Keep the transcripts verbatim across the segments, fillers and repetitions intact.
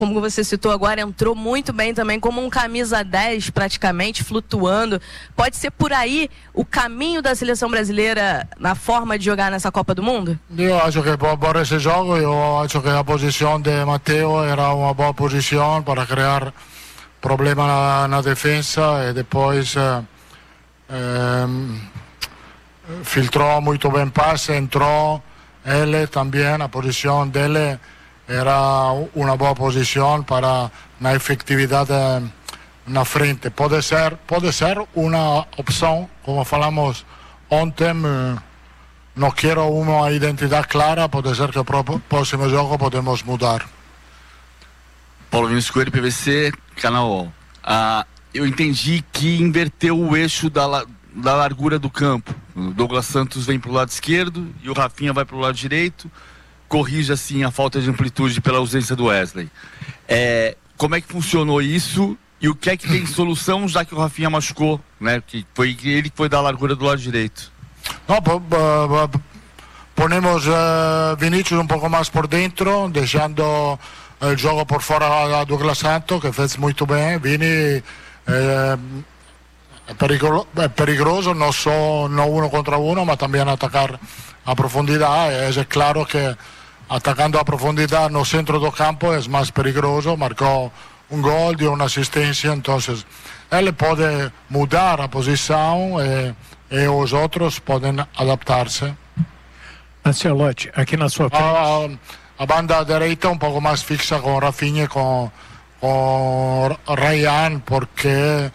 como você citou agora, entrou muito bem também como um camisa dez praticamente, flutuando. Pode ser por aí o caminho da seleção brasileira na forma de jogar nessa Copa do Mundo? Eu acho que por esse jogo, eu acho que a posição de Matteo era uma boa posição para criar problema na, na defesa e depois eh, eh, filtrou muito bem passe, entrou ele também, a posição dele era uma boa posição para na efetividade na frente. Pode ser, pode ser uma opção, como falamos ontem, não quero uma identidade clara, pode ser que o próximo jogo podemos mudar. Paulo Vinícius Coelho, P V C, Canal U O L. Ah, eu entendi que inverteu o eixo da, da largura do campo. O Douglas Santos vem para o lado esquerdo e o Rafinha vai para o lado direito. Corrige assim a falta de amplitude pela ausência do Wesley. É, como é que funcionou isso e o que é que tem solução, já que o Rafinha machucou, né? Que foi ele que foi dar a largura do lado direito. Não, ponemos uh, Vinícius um pouco mais por dentro, deixando o jogo por fora a Douglas Santos, que fez muito bem. Vini é, é, perigro, é perigoso, não só não um contra um, mas também atacar a profundidade. É claro que atacando a profundidade no centro do campo é mais perigoso. Marcou um gol, deu uma assistência, então ele pode mudar a posição e, e os outros podem adaptar-se. Ancelotti, aqui na sua frente. A, a banda direita um pouco mais fixa com Rafinha e com, com Ryan, porque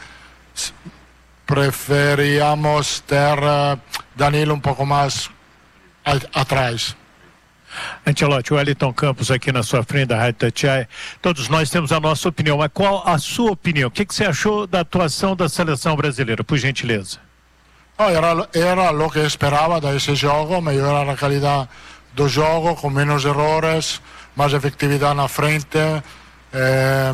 preferíamos ter Danilo um pouco mais atrás. Ancelotti, o Wellington Campos aqui na sua frente da Rádio Itatiaia. Todos nós temos a nossa opinião, mas qual a sua opinião? O que, que você achou da atuação da seleção brasileira, por gentileza? Oh, era, era o que esperava desse jogo, melhorar a qualidade do jogo, com menos erros, mais efetividade na frente, eh,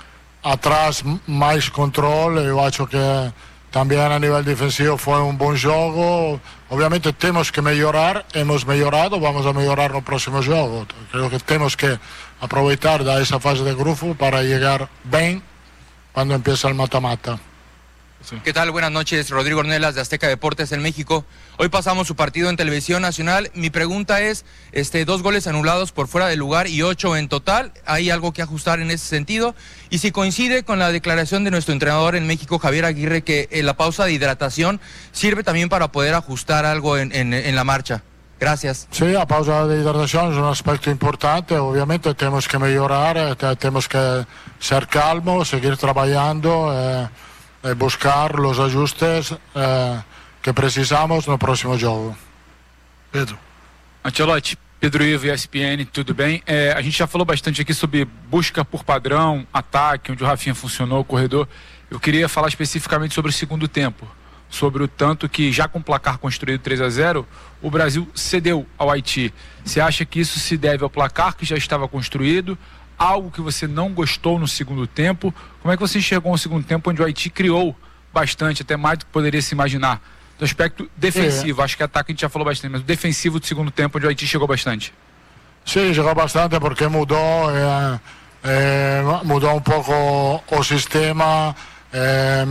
atrás mais controle. Eu acho que também a nível defensivo foi um bom jogo. Obviamente temos que melhorar, hemos melhorado, vamos a melhorar no próximo jogo. Creo que temos que aproveitar dessa fase de grupo para chegar bem quando empieza el mata-mata. ¿Qué tal? Buenas noches, Rodrigo Ornelas de Azteca Deportes en México. Hoy pasamos su partido en Televisión Nacional. Mi pregunta es, este, dos goles anulados por fuera de lugar y ocho en total. ¿Hay algo que ajustar en ese sentido? Y si coincide con la declaración de nuestro entrenador en México, Javier Aguirre, que eh, la pausa de hidratación sirve también para poder ajustar algo en, en, en la marcha. Gracias. Sí, la pausa de hidratación es un aspecto importante. Obviamente tenemos que mejorar, tenemos que ser calmos, seguir trabajando, eh, eh, buscar los ajustes eh, que precisamos no próximo jogo. Pedro. Ancelotti, Pedro Ivo, E S P N, tudo bem? É, a gente já falou bastante aqui sobre busca por padrão, ataque, onde o Rafinha funcionou, o corredor. Eu queria falar especificamente sobre o segundo tempo, sobre o tanto que, já com o placar construído três a zero, o Brasil cedeu ao Haiti. Você acha que isso se deve ao placar que já estava construído? Algo que você não gostou no segundo tempo? Como é que você enxergou um segundo tempo onde o Haiti criou bastante, até mais do que poderia se imaginar? Do aspecto defensivo, é. Acho que ataque a gente já falou bastante, mas o defensivo do segundo tempo onde o Haiti chegou bastante. Sim, chegou bastante porque mudou, eh, eh, mudou um pouco o sistema, eh,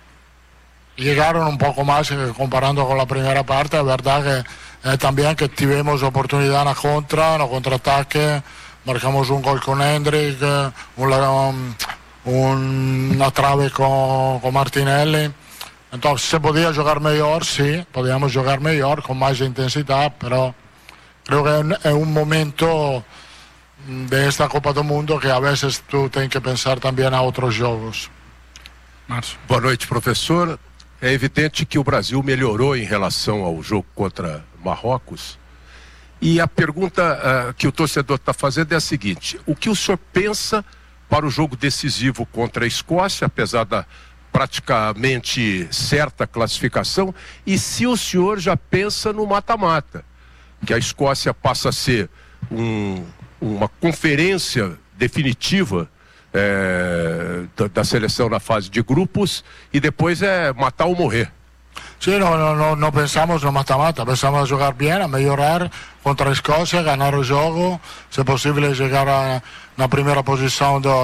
llegaron un poco más eh, comparando con la primera parte. Es verdad que eh, también que tuvimos oportunidad en la contra, en el contraataque, marcamos un gol con Hendrik, eh, un, un, una trave con, con Martinelli. Entonces se podía jugar mejor, sí, podíamos jugar mejor, con más intensidad, pero creo que es un momento de esta Copa do Mundo que a veces tú tienes que pensar también a otros juegos. Márcio. Boa noite, professor. É evidente que o Brasil melhorou em relação ao jogo contra Marrocos. E a pergunta uh, que o torcedor está fazendo é a seguinte: o que o senhor pensa para o jogo decisivo contra a Escócia, apesar da praticamente certa classificação, e se o senhor já pensa no mata-mata, que a Escócia passa a ser um, uma conferência definitiva É, da, da seleção na fase de grupos e depois é matar ou morrer. Sí, no, no, no, no pensamos no mata-mata, pensamos a jugar bien, a mejorar contra a Escócia, ganhar o jogo, se possível chegar a, na primeira posição do,